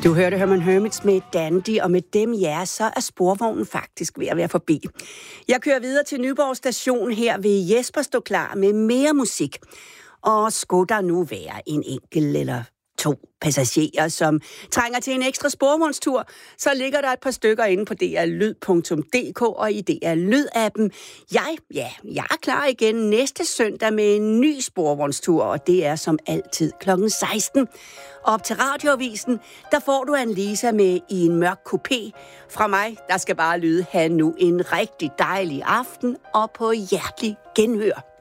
Du hørte Herman Hermits med Dandy, og med dem, ja, så er sporvognen faktisk ved at være forbi. Jeg kører videre til Nyborg station. Her vil Jesper stå klar med mere musik. Og skulle der nu være en enkelt eller to passagerer, som trænger til en ekstra sporvognstur, så ligger der et par stykker inde på drlyd.dk og i DR Lyd-appen. Jeg er klar igen næste søndag med en ny sporvognstur, og det er som altid kl. 16. Op til Radioavisen, der får du Annelisa med i en mørk kupé. Fra mig, der skal bare lyde, have nu en rigtig dejlig aften og på hjertelig genhør.